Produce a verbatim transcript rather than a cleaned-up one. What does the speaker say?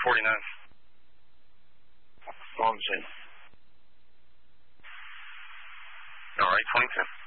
forty-nine. Go on the scene. All right, twenty ten.